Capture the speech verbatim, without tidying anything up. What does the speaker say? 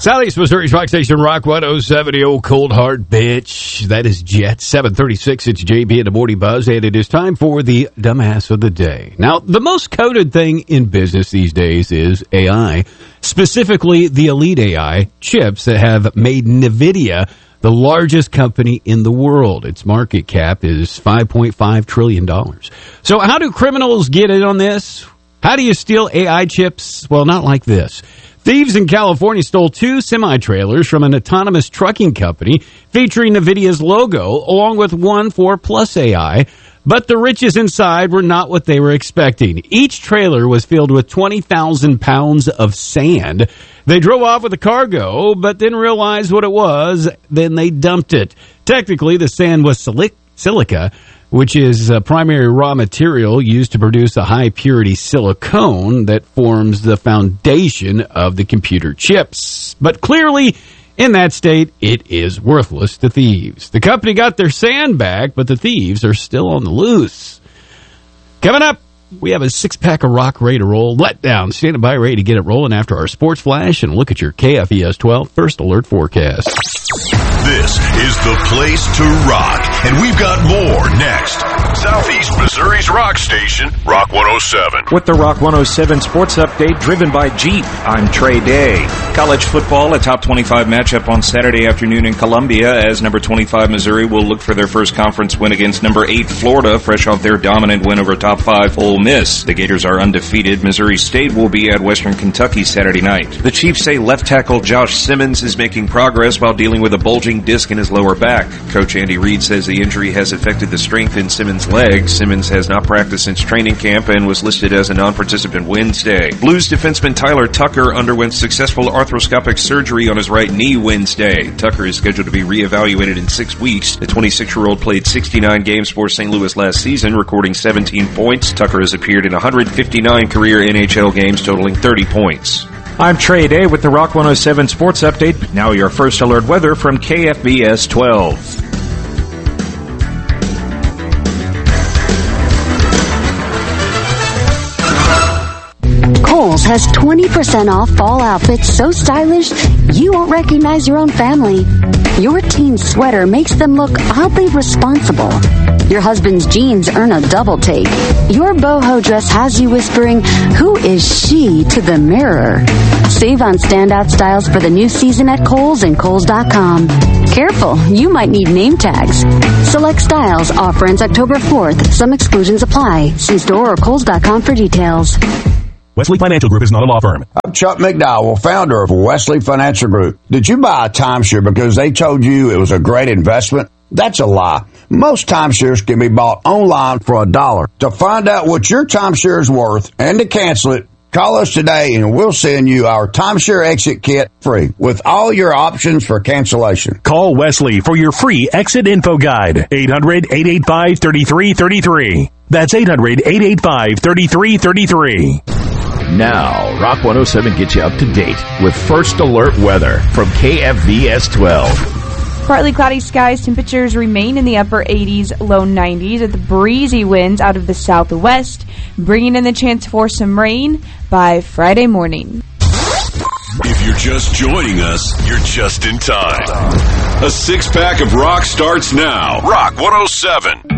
Southeast Missouri's Rock Station, Rock one oh seven, the old cold hard bitch. That is Jet. seven thirty-six, it's J B in the Morning Buzz, and it is time for the Dumbass of the Day. Now, the most coded thing in business these days is A I, specifically the elite A I chips that have made NVIDIA the largest company in the world. Its market cap is five point five trillion dollars. So how do criminals get in on this? How do you steal A I chips? Well, not like this. Thieves in California stole two semi-trailers from an autonomous trucking company featuring NVIDIA's logo, along with one for Plus A I. But the riches inside were not what they were expecting. Each trailer was filled with twenty thousand pounds of sand. They drove off with the cargo, but then realized what it was. Then they dumped it. Technically, the sand was silic- silica, which is a primary raw material used to produce a high-purity silicone that forms the foundation of the computer chips. But clearly, in that state, it is worthless to thieves. The company got their sand back, but the thieves are still on the loose. Coming up, we have a six-pack of rock ready to roll. Letdown, standing by ready to get it rolling after our sports flash and look at your K F E S twelve First Alert forecast. This is the place to rock, and we've got more next. Southeast Missouri's rock station, Rock one oh seven. With the Rock one oh seven Sports Update driven by Jeep, I'm Trey Day. College football, a top twenty-five matchup on Saturday afternoon in Columbia, as number twenty-five Missouri will look for their first conference win against number eight Florida, fresh off their dominant win over top five Ole Miss. The Gators are undefeated. Missouri State will be at Western Kentucky Saturday night. The Chiefs say left tackle Josh Simmons is making progress while dealing with a bulging disc in his lower back. Coach Andy Reid says the injury has affected the strength in Simmons' legs. Simmons has not practiced since training camp and was listed as a non-participant Wednesday. Blues defenseman Tyler Tucker underwent successful arthroscopic surgery on his right knee Wednesday. Tucker is scheduled to be reevaluated in six weeks. The twenty-six-year-old played sixty-nine games for Saint Louis last season, recording seventeen points. Tucker has appeared in one hundred fifty-nine career N H L games, totaling thirty points. I'm Trey Day with the Rock one oh seven Sports Update. Now your First Alert weather from K F B S twelve. Kohl's has twenty percent off fall outfits so stylish you won't recognize your own family. Your teen's sweater makes them look oddly responsible. Your husband's jeans earn a double take. Your boho dress has you whispering, "Who is she?" to the mirror. Save on standout styles for the new season at Kohl's and Kohl's dot com. Careful, you might need name tags. Select styles. Offer ends October fourth. Some exclusions apply. See store or Kohl's dot com for details. Wesley Financial Group is not a law firm. I'm Chuck McDowell, founder of Wesley Financial Group. Did you buy a timeshare because they told you it was a great investment? That's a lie. Most timeshares can be bought online for a dollar. To find out what your timeshare is worth and to cancel it, call us today and we'll send you our timeshare exit kit free with all your options for cancellation. Call Wesley for your free exit info guide. eight hundred, eight eight five, three three three three. That's eight hundred, eight eight five, three three three three. Now, Rock one oh seven gets you up to date with First Alert weather from K F V S twelve. Partly cloudy skies, temperatures remain in the upper eighties, low nineties, with breezy winds out of the southwest, bringing in the chance for some rain by Friday morning. If you're just joining us, you're just in time. A six-pack of rock starts now. Rock one oh seven.